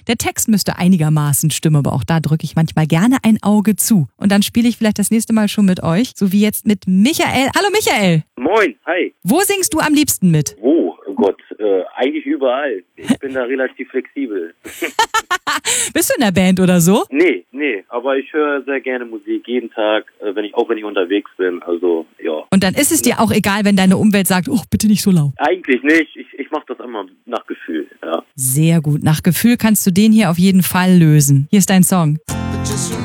Der Text müsste einigermaßen stimmen, aber auch da drücke ich manchmal gerne ein Auge zu. Und dann spiele ich vielleicht das nächste Mal schon mit euch, so wie jetzt mit Michael. Hallo Michael! Moin, hi. Wo singst du am liebsten mit? Wo? Oh Gott, eigentlich überall. Ich bin da relativ flexibel. Bist du in der Band oder so? Nee, aber ich höre sehr gerne Musik, jeden Tag, wenn ich unterwegs bin, also ja. Und dann ist es dir auch egal, wenn deine Umwelt sagt, oh, bitte nicht so laut. Eigentlich nicht, ich mache das immer nach Gefühl, ja. Sehr gut, nach Gefühl kannst du den hier auf jeden Fall lösen. Hier ist dein Song.